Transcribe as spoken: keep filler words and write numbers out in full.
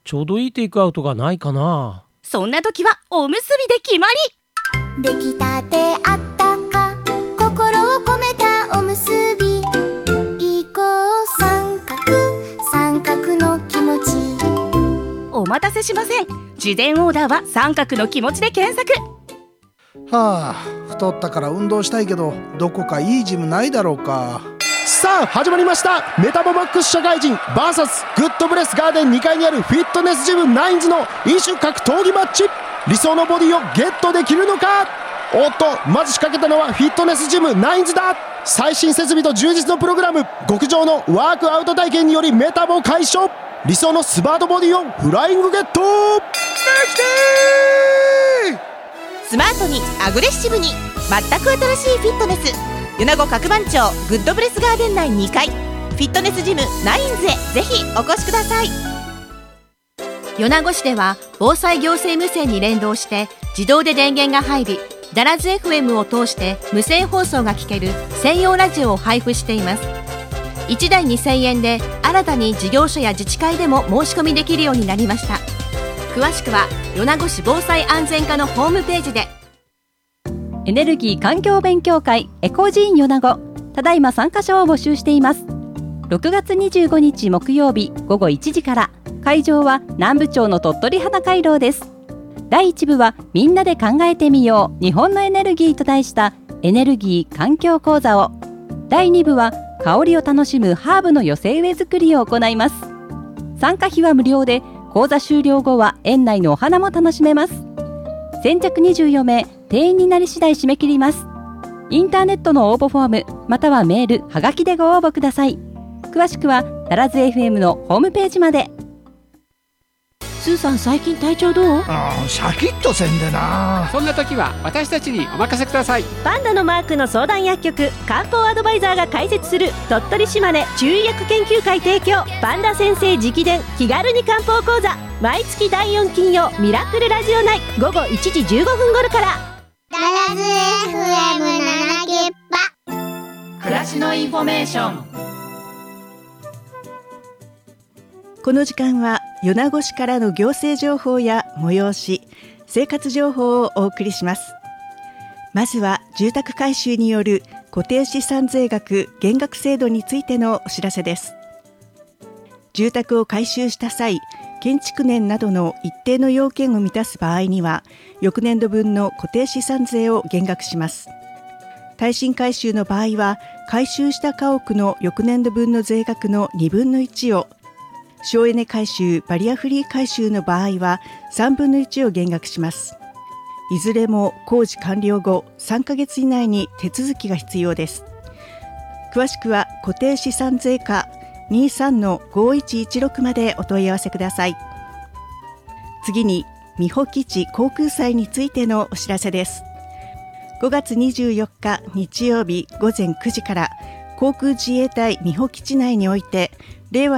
ちょうどいいテイクアウトがないかな。 そんな時はおむすびで決まり。 出来たてあったか心を込めたおむすび、いこう三角三角の気持ち。 お待たせしません。事前オーダーは三角の気持ちで検索。 はあ、太ったから運動したいけどどこかいいジムないだろうか。さあ始まりました、メタボマックス社会人 ブイエス グッドブレスガーデンにかいにあるフィットネスジムナインズの異種格闘技マッチ。理想のボディをゲットできるのか。おっと、まず仕掛けたのはフィットネスジムナインズだ。最新設備と充実のプログラム、極上のワークアウト体験によりメタボ解消。理想のスマートボディをフライングゲットできてー。 スマートにアグレッシブに、全く新しいフィットネス。米子角番町グッドブレスガーデン内にかい、フィットネスジムナインズへぜひお越しください。米子市では防災行政無線に連動して自動で電源が入り、ダラズ エフエム を通して無線放送が聞ける専用ラジオを配布しています。いちだいにせんえんで新たに事業所や自治会でも申し込みできるようになりました。詳しくは米子市防災安全課のホームページで。 エネルギー環境勉強会エコジーン米子、ただいま参加者を募集しています。ろくがつにじゅうごにち木曜日ごごいちじから、会場は南部町の鳥取花回廊です。だいいち部はみんなで考えてみよう日本のエネルギーと題したエネルギー環境講座を、だいに部は香りを楽しむハーブの寄せ植え作りを行います。参加費は無料で、講座終了後は園内のお花も楽しめます。先着にじゅうよんめい、定員になり次第締め切ります。インターネットの応募フォームまたはメールはがきでご応募ください。詳しくはダラズ エフエム のホームページまで。 スーさん、最近体調どう？ あーシャキッとせんでな。 そんな時は私たちにお任せください。 パンダのマークの相談薬局漢方アドバイザーが開設する鳥取島根中医薬研究会提供、パンダ先生直伝気軽に漢方講座、毎月だいよん金曜ミラクルラジオ内ごごいちじじゅうごふん頃から。 ダラズ エフエムなな ゲッパ、 暮らしのインフォメーション。 この時間は米子市からの行政情報や催し、生活情報をお送りします。まずは住宅改修による固定資産税額減額制度についてのお知らせです。住宅を改修した際、建築年などの一定の要件を満たす場合には、翌年度分の固定資産税を減額します。耐震改修の場合は、改修した家屋の翌年度分の税額のにぶんのいちを、省エネ改修、バリアフリー改修の場合はさんぶんのいちを減額します。いずれも工事完了後さんかげつ以内に手続きが必要です。詳しくは固定資産税課 にじゅうさんのごいちいちろく までお問い合わせください。次に美保基地航空祭についてのお知らせです。ごがつにじゅうよっか日曜日ごぜんくじから、航空自衛隊美保基地内において令和